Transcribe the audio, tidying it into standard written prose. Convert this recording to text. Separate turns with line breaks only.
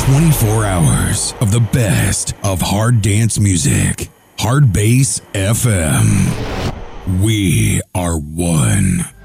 24 hours of the best of hard dance music. Hard Bass FM. We are one.